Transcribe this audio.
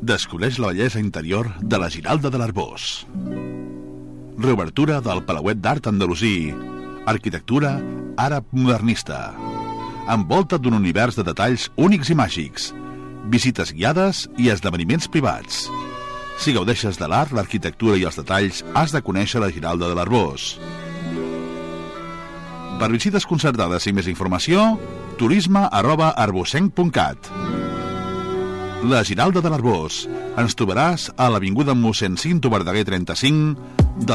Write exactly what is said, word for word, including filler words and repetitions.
Descobreix la bellesa interior de la Giralda de l'Arboç. Reobertura del Palauet d'Art Andalusí. Arquitectura àrab modernista. Envolta d'un univers de detalls únics i màgics. Visites guiades i esdeveniments privats. Si gaudeixes de l'art, l'arquitectura i els detalls, has de conèixer la Giralda de l'Arboç. Per visites concertades i més informació, turisme arroba arbocenc punt cat. La Giralda de l'Arboç. Ens trobaràs a l'avinguda mossèn Cinto Verdaguer trenta-cinc,